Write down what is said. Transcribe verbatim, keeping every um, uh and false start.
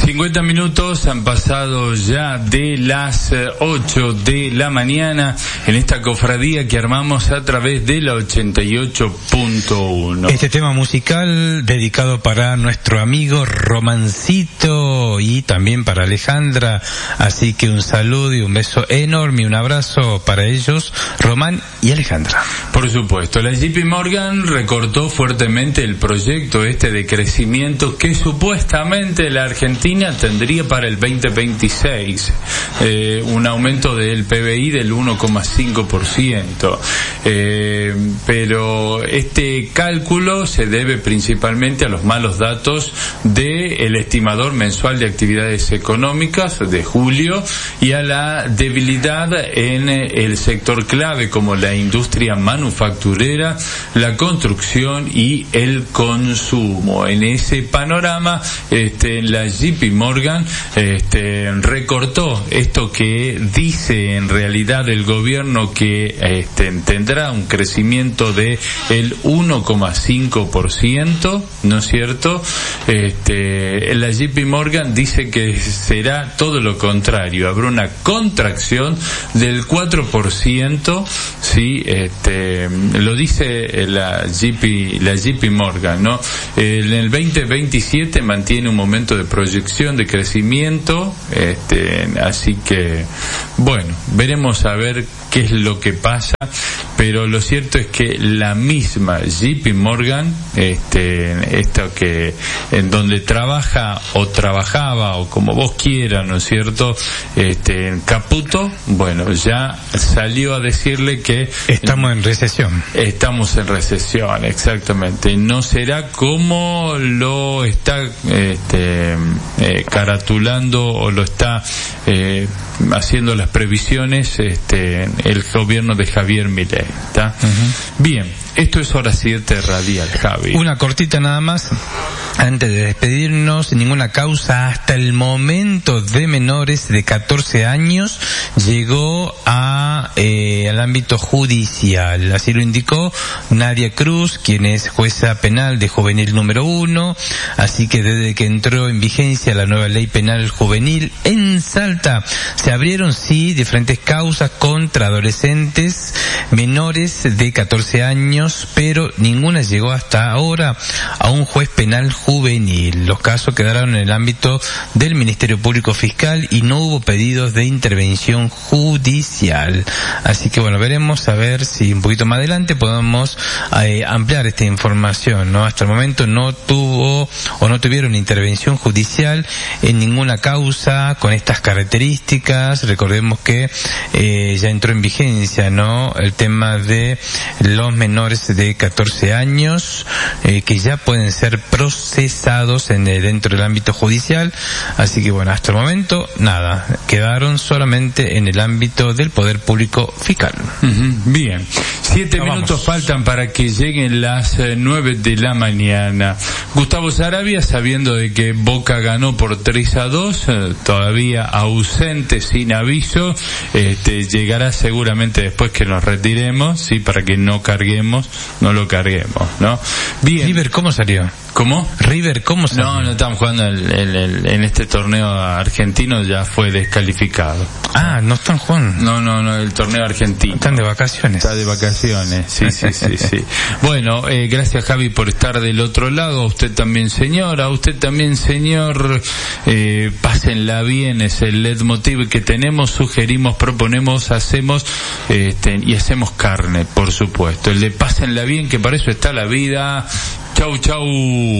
cincuenta minutos han pasado ya de las ocho de la mañana en esta cofradía que armamos a través de la ochenta y ocho punto uno. Este tema musical dedicado para nuestro amigo Romancito y también para Alejandra, así que un saludo y un beso enorme, un abrazo para ellos, Román y Alejandra. Por supuesto, la J P Morgan recortó fuertemente el proyecto este de crecimiento que supuestamente la Argentina tendría para el veinte veintiséis, eh, un aumento del P B I del uno coma cinco por ciento, eh, pero este cálculo se debe principalmente a los malos datos del estimador mensual de actividades económicas de julio y a la debilidad en el sector clave como la industria manufacturera, la construcción y el consumo. En ese panorama, este, la J P Morgan este, recortó esto que dice en realidad el gobierno que este, tendrá un crecimiento de el uno coma cinco por ciento, ¿no es cierto? Este, la J P Morgan dice que será todo lo contrario, habrá una contracción del cuatro por ciento, sí, este, lo dice la J P, la J P Morgan, ¿no? En el veinte veintisiete mantiene un momento de proyección de crecimiento, este, así que, bueno, veremos a ver qué es lo que pasa, pero lo cierto es que la misma J P Morgan, este, esto que, en donde trabaja o trabajaba o como vos quieras, ¿no es cierto? Este, en Caputo, bueno, ya salió a decirle que estamos en recesión. Estamos en recesión, exactamente. No será como lo está, este, eh, caratulando o lo está eh, haciendo las previsiones, este, el gobierno de Javier Milei, ¿está? Uh-huh. Bien, esto es Hora siete Radial, Javi. Una cortita nada más, antes de despedirnos. Ninguna causa hasta el momento de menores de catorce años llegó a eh, al ámbito judicial. Así lo indicó Nadia Cruz, quien es jueza penal de juvenil número uno. Así que desde que entró en vigencia la nueva ley penal juvenil en Salta, se abrieron sí diferentes causas contra adolescentes menores de catorce años, pero ninguna llegó hasta ahora a un juez penal juvenil. Los casos quedaron en el ámbito del Ministerio Público Fiscal y no hubo pedidos de intervención judicial. Así que bueno, veremos a ver si un poquito más adelante podemos eh, ampliar esta información, ¿no? Hasta el momento no tuvo o no tuvieron intervención judicial en ninguna causa con estas características. Recordemos que eh, ya entró en vigencia, ¿no?, el tema de los menores de catorce años eh, que ya pueden ser procesados en el, dentro del ámbito judicial. Así que bueno, hasta el momento nada, quedaron solamente en el ámbito del Poder Público Fiscal. Uh-huh. Bien, siete no, minutos vamos. Faltan para que lleguen las eh, nueve de la mañana. Gustavo Sarabia, sabiendo de que Boca ganó por tres a dos, eh, todavía ausente, sin aviso, este, llegará seguramente después que nos retiremos, sí, para que no carguemos, no lo carguemos, ¿no? Bien. River, ¿cómo salió? ¿Cómo? River, ¿cómo salió? No, no estamos jugando el, el, el, en este torneo argentino, ya fue descalificado. Ah, no están jugando. No, no, no, el torneo argentino. Están de vacaciones. Está de vacaciones, sí, sí, sí, sí. Bueno, eh, gracias Javi por estar del otro lado, a usted también señor, a usted también señor, eh, pásenla bien, es el leitmotiv que tenemos, sugerimos, proponemos, hacemos, este, y hacemos carne, por supuesto. El de pásenla bien, que para eso está la vida. Chau, chau.